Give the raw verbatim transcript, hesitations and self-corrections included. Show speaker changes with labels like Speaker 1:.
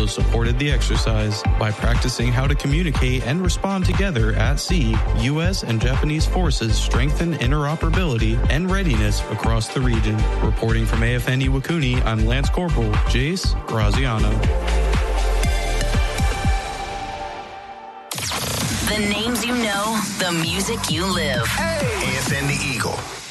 Speaker 1: also supported the exercise. By practicing how to communicate and respond together at sea, U S and Japanese forces strengthen interoperability and readiness across the region. Reporting from A F N Iwakuni, I'm Lance Corporal Jace Graziano.
Speaker 2: The names you know, the music you live.
Speaker 3: Hey! A F N The Eagle.